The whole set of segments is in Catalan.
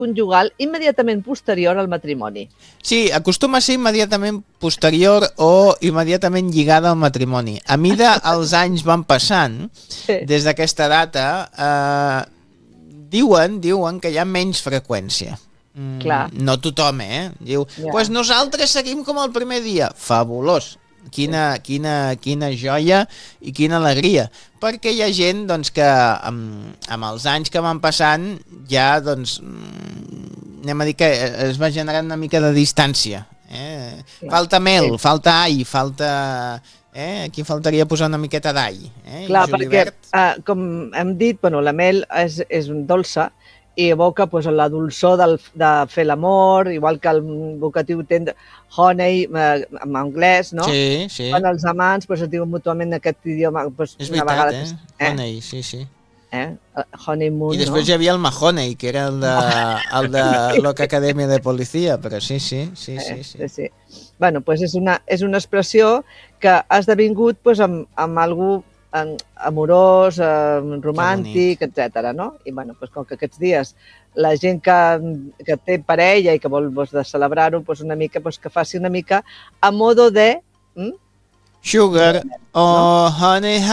conjugal immediatament posterior al matrimoni. Sí, acostuma a ser immediatament posterior o immediatament lligada al matrimoni. A mida els anys van passant, des d'aquesta data, diuen que hi ha menys freqüència. No tothom, diu, pues nosaltres seguim com el primer dia. Fabulós. Quina joia i quina alegria, perquè hi ha gent doncs, que amb els anys que van passant ja doncs, anem a dir que es va generant una mica de distància, falta mel, falta all, aquí faltaria posar una miqueta d'all. Clar, perquè com hem dit, la mel és dolça i evoca la dolçor de fer l'amor, igual que el vocatiu tendre, honey, en anglès, no? Sí, sí. Quan els amants es diuen mútuament aquest idioma. És veritat, honey, sí. Honeymoon, I després hi havia el Mahoney, que era el de l'Oca Acadèmia de Policia, però sí. Bueno, és una expressió que ha esdevingut amb algú amorós, romàntic, etc. No? I com que aquests dies la gent que té parella i que vol celebrar-ho, una mica que faci una mica a modo de... Sugar, oh honey,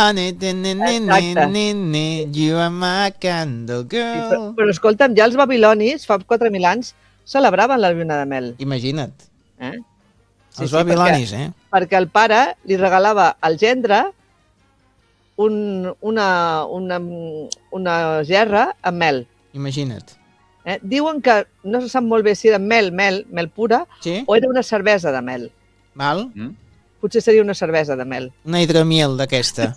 you are my candle girl. Però escolta'm, ja els babilonis, fa 4.000 anys, celebraven la lluna de mel. Imagina't. Els babilonis, Perquè el pare li regalava al gendre una gerra amb mel. Imagina't. Diuen que no se sap molt bé si era mel pura o era una cervesa de mel. Val? Potser seria una cervesa de mel. Una hidromiel d'aquesta.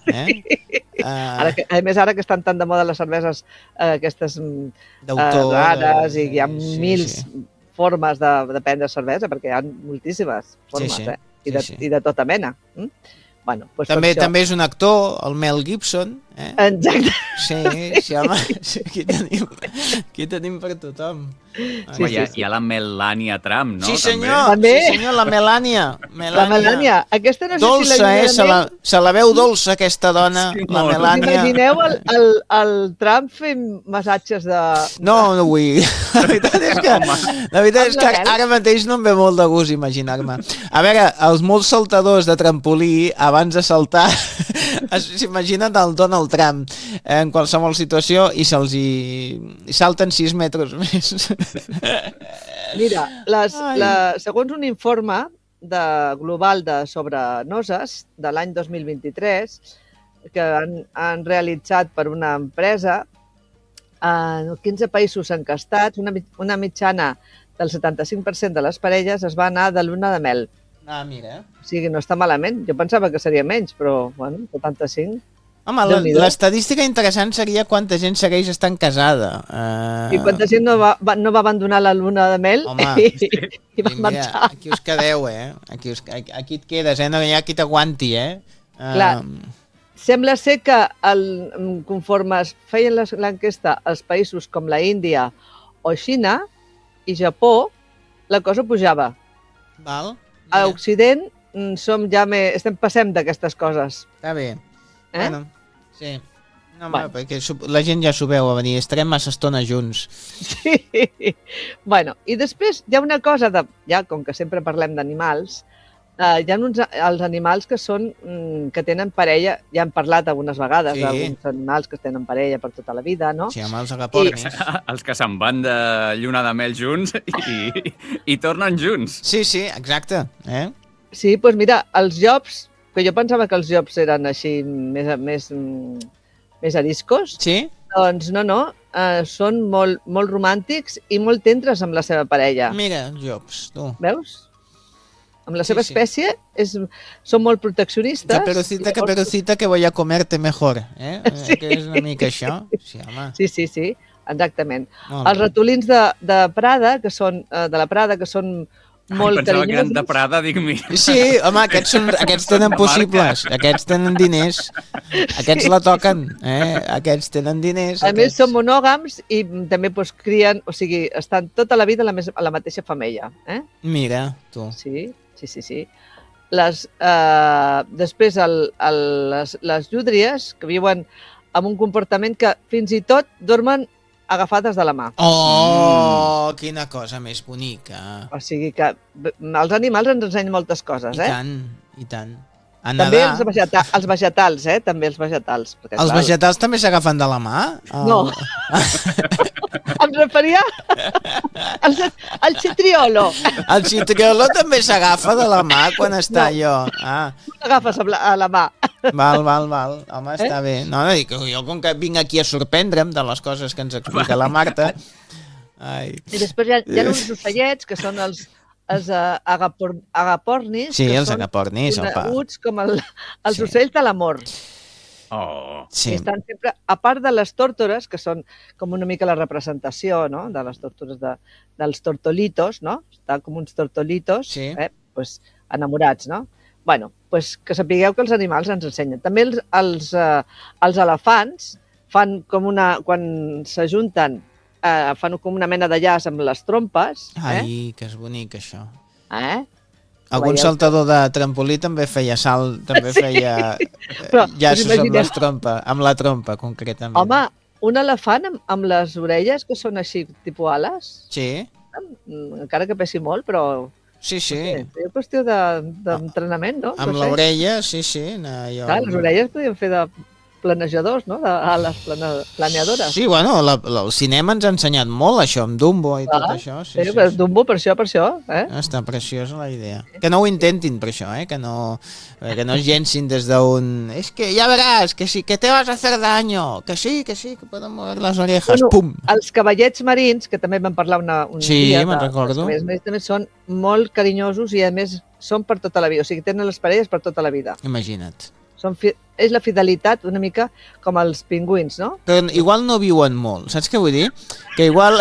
A més, ara que estan tan de moda les cerveses aquestes rares i hi ha mils formes de prendre cervesa, perquè hi ha moltíssimes formes, i de tota mena. També és un actor, el Mel Gibson. Exacte. Sí, home, aquí tenim per tothom. Hi ha la Melania Trump, no? Sí, senyor, la Melania. La Melania. Aquesta no sé dolça, si se la veu dolça, aquesta dona, la Melania. Imagineu el Trump fent massatges de... No vull. La veritat és que ara mateix no em ve molt de gust imaginar-me. A veure, els molts saltadors de trampolí, abans de saltar, s'imaginen el Donald Trump en qualsevol situació i se'ls salten 6 metres més. Mira, segons un informe global sobre noces de l'any 2023 que han realitzat per una empresa, 15 països encastats, una mitjana del 75% de les parelles es va anar de luna de mel. Mira. O sigui, no està malament. Jo pensava que seria menys, però, 75... Home, l'estadística interessant seria quanta gent segueix estant casada. I quanta gent no va abandonar la luna de mel i va marxar. Aquí us quedeu, Aquí et quedes, no hi ha qui t'aguanti, Clar, sembla ser que conforme es feien l'enquesta als països com la Índia o Xina i Japó, la cosa pujava. Val. A Occident passem d'aquestes coses. Està bé. Bueno, sí. No, perquè la gent ja s'ho veu a venir, estarem massa estona junts. Sí. Bueno, i després hi ha una cosa, com que sempre parlem d'animals, hi ha els animals que tenen parella, ja hem parlat algunes vegades d'alguns animals que tenen parella per tota la vida, no? Sí, amb els agapornis. Els que se'n van de lluna de mel junts i tornen junts. Sí, exacte. Sí, doncs mira, els llops, que jo pensava que els llops eren així més ariscos, doncs no, són molt romàntics i molt tendres amb la seva parella. Mira, llops, tu. Veus? Amb la seva espècie són molt proteccionistes. Caperucita, que voy a comerte mejor. Que és una mica això. Sí, home. Sí, exactament. Els ratolins de Prada, que són de la Prada, que són molt pensava que eren de Prada, dic, mira. Sí, home, aquests tenen possibles, aquests tenen diners, aquests la toquen, aquests tenen diners. A més, són monògams i també crien, o sigui, estan tota la vida a la mateixa femella. Mira, tu. Sí. Després, les llúdries, que viuen amb un comportament que fins i tot dormen agafades de la mà. Oh, quina cosa més bonica. O sigui que els animals ens ensenyen moltes coses, I tant, i tant. A també nedar. els vegetals, també els vegetals. Perquè, Els vegetals també s'agafen de la mà? No. Em referia al citriolo. El citriolo també s'agafa de la mà quan està allò. L'agafes a la mà. Val. Home, està bé. No, dic, jo com que vinc aquí a sorprendre'm de les coses que ens explica la Marta. Ai. I després hi ha uns ocellets que són els agapornis. Sí, els agapornis. Coneguts com els ocells de l'amor. Oh. Sí. Estan sempre, a part de les tórtores, que són com una mica la representació, no?, de les tórtores dels tortolitos, no? Estan com uns tortolitos, pues, enamorats, no? Bueno, pues que sapigueu que els animals ens ensenyen. També els elefants fan com quan s'ajunten, fan com una mena de llaç amb les trompes. Ai, que és bonic, això. Algun saltador de trampolí també feia feia llaços amb la trompa, concretament. Home, un elefant amb les orelles que són així, tipus ales. Sí. Encara que pesi molt, però... Sí. És qüestió d'entrenament, no? Amb l'orella, sí. Clar, les orelles podien fer de planejadors, no? D'ales planeadores. Sí, bueno, el cinema ens ha ensenyat molt això, amb Dumbo i tot això. Sí, però Dumbo per això, Està preciosa la idea. Que no ho intentin per això, que no es llencin des d'un... És que ja veràs, que sí, que te vas a hacer daño, que sí, que poden mover les orejas, bueno, pum! Els cavallets marins, que també vam parlar un dia... Sí, me'n recordo. També són molt carinyosos i a més són per tota la vida, o sigui, tenen les parelles per tota la vida. Imagina't. És la fidelitat una mica com els pingüins, no? Però igual no viuen molt, saps què vull dir? Que igual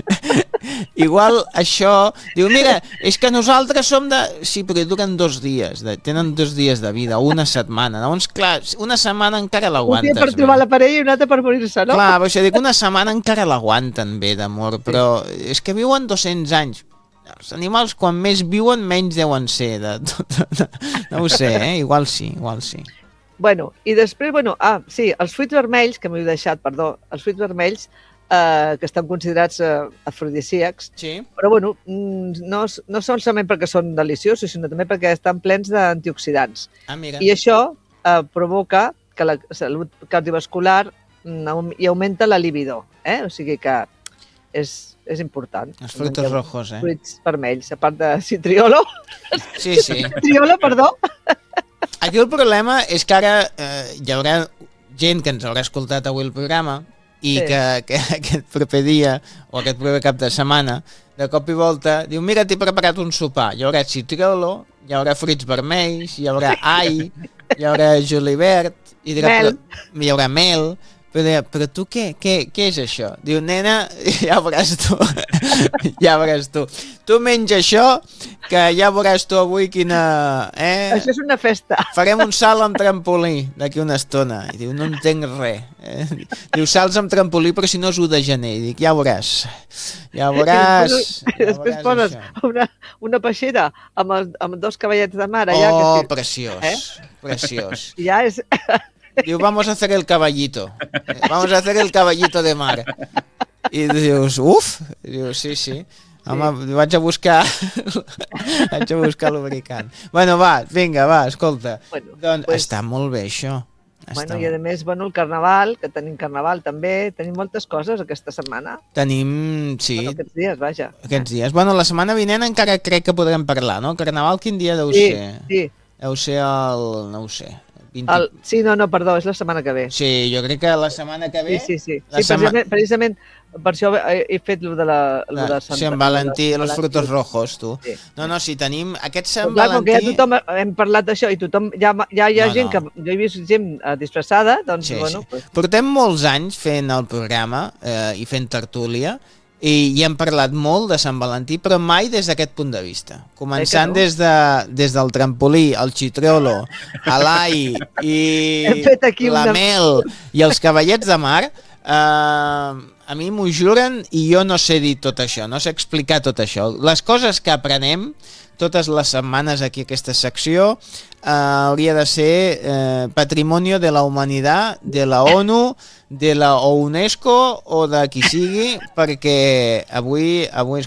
això... Diu, mira, és que nosaltres som de... Sí, però duren 2 dies, tenen 2 dies de vida, una setmana. Llavors, clar, una setmana encara l'aguantes. Un dia per trobar la parella i un altre per morir-se, no? Clar, però això dic, una setmana encara l'aguanten bé d'amor, però és que viuen 200 anys. Els animals, quan més viuen, menys deuen ser. No ho sé, igual sí. Bueno, i després, sí, els fruits vermells, que m'ho he deixat, perdó, els fruits vermells, que estan considerats afrodisíacs, però no solament perquè són deliciosos, sinó també perquè estan plens d'antioxidants. I això provoca que la salut cardiovascular i augmenta la libido, o sigui que és important. Els fruits rojos, Fruits vermells, a part de citriolo. Sí. Citriolo, perdó. Aquí el problema és que ara hi haurà gent que ens haurà escoltat avui el programa i que aquest proper dia o aquest proper cap de setmana de cop i volta diu, mira, t'he preparat un sopar, hi haurà citriolo, hi haurà fruits vermells, hi haurà all, hi haurà julivert, hi haurà mel. Però tu què és això? Diu, nena, ja veuràs tu. Tu menja això, que ja veuràs tu avui quina... Això és una festa. Farem un salt amb trampolí d'aquí una estona. I diu, no entenc res. Diu, salts amb trampolí, però si no és 1 de gener. I dic, ja veuràs. Després poses una peixera amb 2 cavallets de mar. Oh, preciós. Ja és... Diu, vamos a hacer el caballito de mar. I dius, diu, sí. Home, vaig a buscar lubricant. Bueno, vinga, escolta. Doncs està molt bé, això. I a més, el carnaval, que tenim carnaval també, tenim moltes coses aquesta setmana. Tenim, sí. Aquests dies, vaja. Aquests dies. La setmana vinent encara crec que podrem parlar, no? Carnaval quin dia deu ser? Sí. Deu ser no ho sé. Sí, perdó, és la setmana que ve. Sí, jo crec que la setmana que ve... Sí, precisament per això he fet lo de Sant Valentí, los frutos rojos, tu. Sí. No, sí, tenim aquest Sant Valentí... Com que ja tothom hem parlat d'això i tothom, ja hi ha gent que... Jo he vist gent disfressada, doncs, Portem molts anys fent el programa i fent tertúlia, i hem parlat molt de Sant Valentí, però mai des d'aquest punt de vista. Començant des del trampolí, el citriolo, l'all i la mel i els cavallets de mar, A mi m'ho juren i jo no sé dir tot això, no sé explicar tot això. Les coses que aprenem totes les setmanes aquí a aquesta secció hauria de ser Patrimonio de la Humanitat, de la ONU, de la UNESCO o de qui sigui, perquè avui és